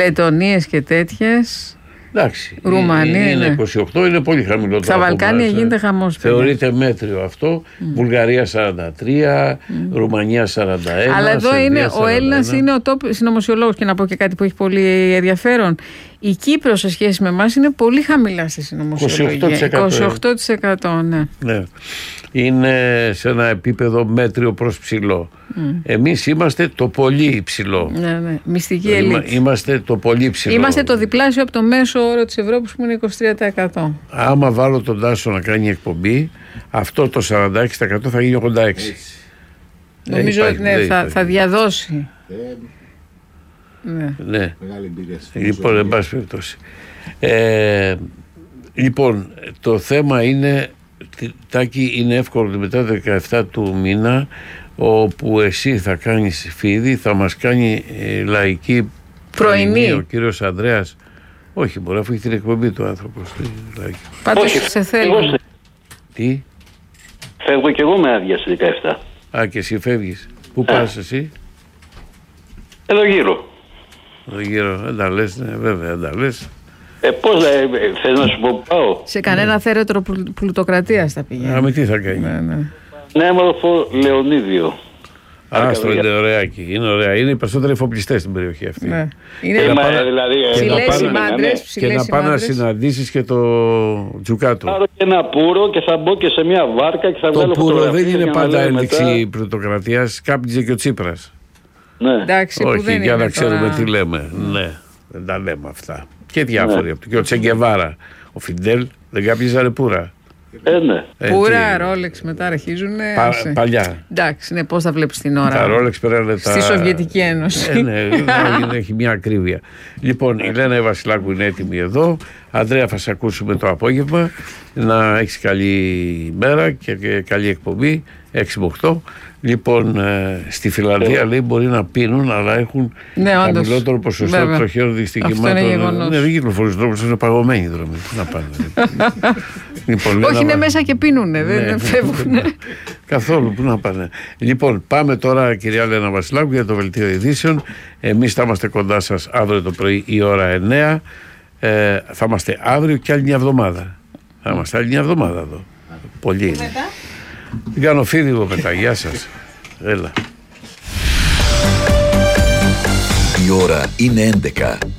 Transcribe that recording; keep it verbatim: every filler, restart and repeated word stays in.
Λετωνίες και τέτοιες. Εντάξει, Ρουμανία είναι είκοσι οκτώ, είναι πολύ χαμηλότερο. Στα Βαλκάνια γίνεται χαμός. Θεωρείται μέτριο αυτό. Mm. Βουλγαρία σαράντα τρία, mm. Ρουμανία σαράντα ένα. Αλλά εδώ Σερβία, είναι, σαράντα ένα. Ο Έλληνας είναι ο top συνωμοσιολόγος, και να πω και κάτι που έχει πολύ ενδιαφέρον. Η Κύπρος σε σχέση με εμάς είναι πολύ χαμηλά στη συνωμοσιολογία. είκοσι οκτώ τοις εκατό. είκοσι οκτώ τοις εκατό, ναι. ναι. Είναι σε ένα επίπεδο μέτριο προς ψηλό. Mm. Εμείς είμαστε το πολύ υψηλό. Ναι, ναι. Μυστική ελίτ. Είμαστε το πολύ ψηλό. Είμαστε το διπλάσιο από το μέσο όρο της Ευρώπης που είναι είκοσι τρία τοις εκατό. Άμα βάλω τον Τάσο να κάνει εκπομπή, αυτό το σαράντα έξι τοις εκατό θα γίνει ογδόντα έξι τοις εκατό. Νομίζω ότι ναι, θα, θα διαδώσει. Ε, ναι. ναι. Μεγάλη εμπειρία. Λοιπόν, εν πάση περιπτώσει. Ε, λοιπόν, το θέμα είναι, Τάκη, είναι εύκολο μετά το δεκαεφτά του μήνα, όπου εσύ θα κάνεις φίδι, θα μας κάνει ε, λαϊκή πρωινή ο κύριος Ανδρέας. Όχι, μπορεί, αφού έχει την εκπομπή του άνθρωπος. Πάντως σε θέλω. Τι? Φεύγω κι εγώ με άδεια στις δεκαεφτά. Α, και εσύ φεύγεις. Πού ε. πας εσύ? Εδώ γύρω. Εδώ γύρω, δεν τα λες, ναι, βέβαια, δεν τα λες. Ε, πώς ε, θες να σου πω που πάω? Σε κανένα ναι. θέρετρο πλουτοκρατίας θα πηγαίνει. Α, με τι θα κάνει? Ναι, ναι. Νέαμορφο Λεωνίδιο. Α, στο είναι ωραία εκεί. Είναι ωραία. Είναι οι περισσότεροι εφοπλιστές στην περιοχή αυτή. Ναι. Είναι ε, πάνε, δηλαδή, ψηλές οι μάντρες. Και να πάνε να συναντήσεις και το Τζουκάτο. Πάρω και ένα πουρο και θα μπω και σε μια βάρκα και θα το βγάλω φωτογραφίες. Το πουρο δεν είναι πάντα ένδειξη μετά... πλουτοκρατίας. Κάπνιζε και ο Τσίπρας. Ναι. Εντάξει, όχι, που δεν για είναι να ξέρουμε τώρα... τι λέμε. Mm. Ναι, δεν τα λέμε αυτά. Και διάφοροι. Ναι. Και ο Τσεγκεβάρα. Ο Φιντέλ δεν κάπνιζε πουρα. Ε, ναι. Πουρα, ρόλεξ μετά αρχίζουν. Πα, παλιά. Εντάξει, ναι, πώς θα βλέπεις την ώρα. Τα ρόλεξ περάνε τα. Στη Σοβιετική Ένωση. Ε, ναι, ναι, έχει μια ακρίβεια. Λοιπόν, η Λένα Βασιλάκου είναι έτοιμη εδώ. Ανδρέα, θα σε ακούσουμε το απόγευμα. Να έχεις καλή μέρα και, και καλή εκπομπή. έξι με οκτώ. Λοιπόν, ε, στη Φιλανδία λέει μπορεί να πίνουν, αλλά έχουν ναι, χαμηλότερο ποσοστό τροχαίων δυστυχημάτων. Ναι, δεν κυκλοφορούν στους δρόμους, είναι παγωμένοι οι δρόμοι. Να πάνε. Λοιπόν, όχι, είναι μέσα και πίνουνε, δεν ναι, φεύγουνε. Καθόλου, πού να πάνε. Λοιπόν, πάμε τώρα, κυρία Λένα Βασιλάκου, για το Βελτίο Ειδήσεων. Εμείς θα είμαστε κοντά σας αύριο το πρωί η ώρα εννιά. Ε, θα είμαστε αύριο και άλλη μια εβδομάδα. Θα είμαστε άλλη μια εβδομάδα εδώ. Πολύ είναι. Την κάνω φίδι μετά. Γεια σας. Έλα. Η ώρα είναι έντεκα.